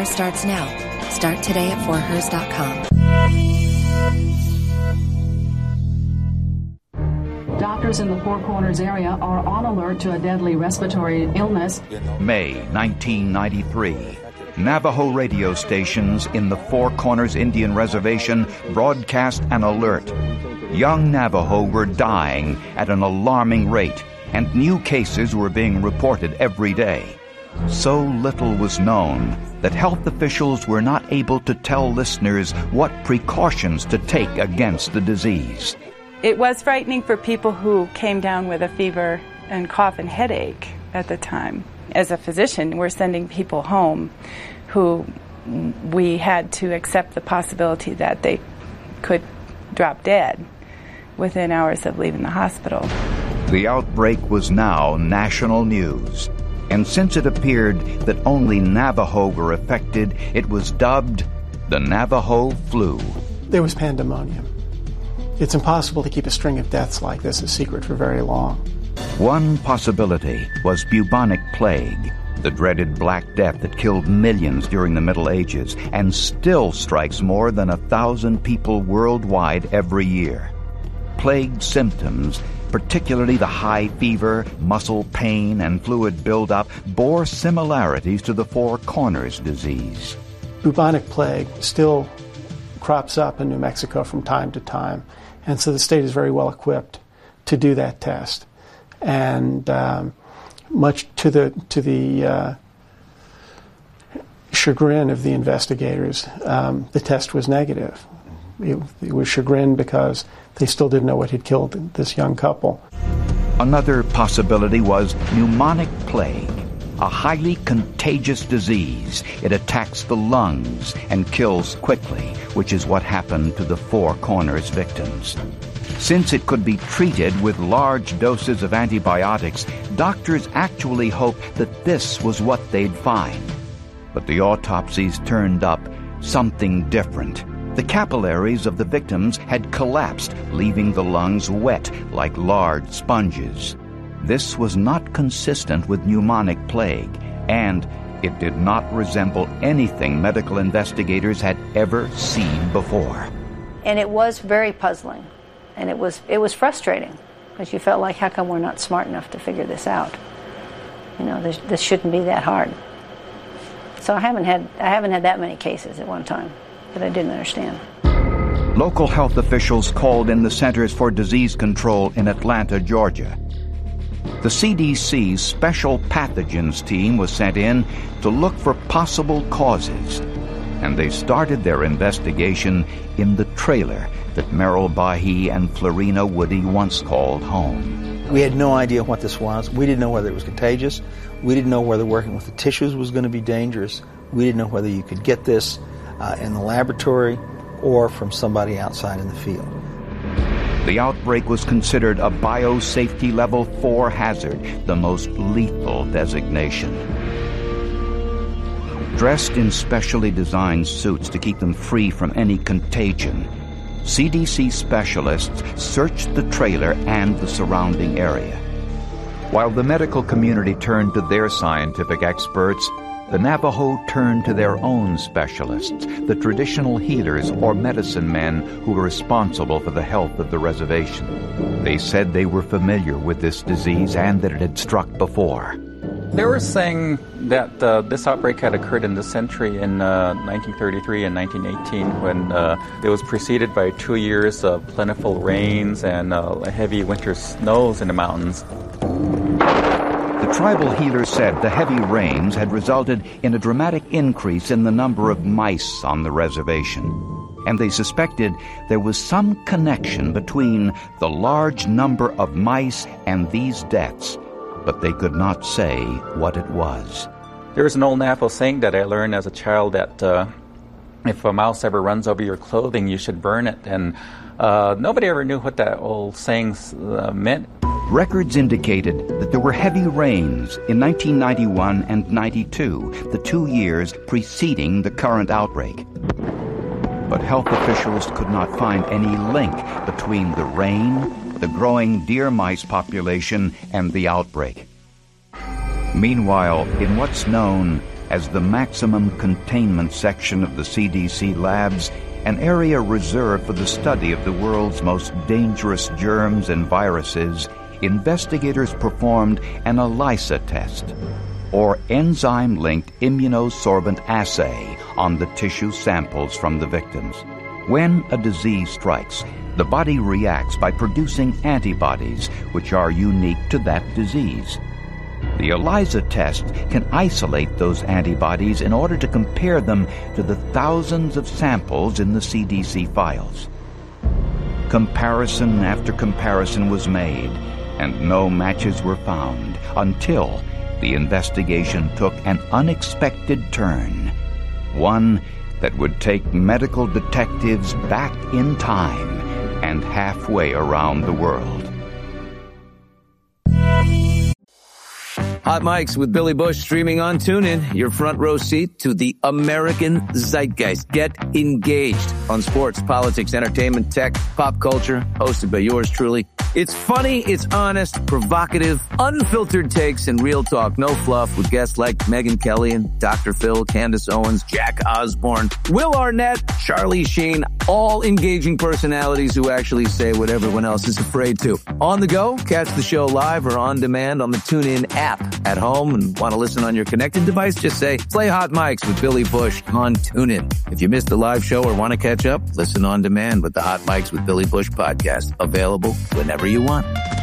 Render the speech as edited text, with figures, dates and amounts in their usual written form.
Hers starts now. Start today at forhers.com. Doctors in the Four Corners area are on alert to a deadly respiratory illness. May 1993. Navajo radio stations in the Four Corners Indian Reservation broadcast an alert. Young Navajo were dying at an alarming rate, and new cases were being reported every day. So little was known that health officials were not able to tell listeners what precautions to take against the disease. It was frightening for people who came down with a fever and cough and headache at the time. As a physician, we're sending people home who we had to accept the possibility that they could drop dead within hours of leaving the hospital. The outbreak was now national news, and since it appeared that only Navajo were affected, it was dubbed the Navajo flu. There was pandemonium. It's impossible to keep a string of deaths like this a secret for very long. One possibility was bubonic plague, the dreaded Black Death that killed millions during the Middle Ages and still strikes more than 1,000 people worldwide every year. Plague symptoms, particularly the high fever, muscle pain, and fluid buildup, bore similarities to the Four Corners disease. Bubonic plague still crops up in New Mexico from time to time, and so the state is very well equipped to do that test. And much to the chagrin of the investigators, the test was negative. It was chagrin because they still didn't know what had killed this young couple. Another possibility was pneumonic plague, a highly contagious disease. It attacks the lungs and kills quickly, which is what happened to the Four Corners victims. Since it could be treated with large doses of antibiotics, doctors actually hoped that this was what they'd find. But the autopsies turned up something different. The capillaries of the victims had collapsed, leaving the lungs wet like large sponges. This was not consistent with pneumonic plague, and it did not resemble anything medical investigators had ever seen before. And it was very puzzling, and it was frustrating, because you felt like, how come we're not smart enough to figure this out? You know, this shouldn't be that hard. So I haven't had that many cases at one time that I didn't understand. Local health officials called in the Centers for Disease Control in Atlanta, Georgia. The CDC's Special Pathogens team was sent in to look for possible causes, and they started their investigation in the trailer that Merrill Bahi and Florina Woody once called home. We had no idea what this was. We didn't know whether it was contagious. We didn't know whether working with the tissues was going to be dangerous. We didn't know whether you could get this in the laboratory or from somebody outside in the field. The outbreak was considered a biosafety level 4 hazard, the most lethal designation. Dressed in specially designed suits to keep them free from any contagion, CDC specialists searched the trailer and the surrounding area. While the medical community turned to their scientific experts, the Navajo turned to their own specialists, the traditional healers or medicine men who were responsible for the health of the reservation. They said they were familiar with this disease and that it had struck before. They were saying that this outbreak had occurred in this century in 1933 and 1918, when it was preceded by 2 years of plentiful rains and heavy winter snows in the mountains. The tribal healer said the heavy rains had resulted in a dramatic increase in the number of mice on the reservation, and they suspected there was some connection between the large number of mice and these deaths, but they could not say what it was. There's an old Navajo saying that I learned as a child that if a mouse ever runs over your clothing, you should burn it, and nobody ever knew what that old saying meant. Records indicated that there were heavy rains in 1991 and 92, the 2 years preceding the current outbreak. But health officials could not find any link between the rain, the growing deer mice population, and the outbreak. Meanwhile, in what's known as the maximum containment section of the CDC labs, an area reserved for the study of the world's most dangerous germs and viruses, investigators performed an ELISA test, or enzyme-linked immunosorbent assay, on the tissue samples from the victims. When a disease strikes, the body reacts by producing antibodies which are unique to that disease. The ELISA test can isolate those antibodies in order to compare them to the thousands of samples in the CDC files. Comparison after comparison was made, and no matches were found until the investigation took an unexpected turn, one that would take medical detectives back in time and halfway around the world. Hot Mics with Billy Bush streaming on TuneIn, your front row seat to the American zeitgeist. Get engaged on sports, politics, entertainment, tech, pop culture, hosted by yours truly. It's funny, it's honest, provocative, unfiltered takes, and real talk. No fluff, with guests like Megyn Kelly and Dr. Phil, Candace Owens, Jack Osborne, Will Arnett, Charlie Sheen, all engaging personalities who actually say what everyone else is afraid to. On the go, catch the show live or on demand on the TuneIn app. At home and want to listen on your connected device, just say, play Hot Mics with Billy Bush on TuneIn. If you missed a live show or want to catch up, listen on demand with the Hot Mics with Billy Bush podcast, available whenever you want.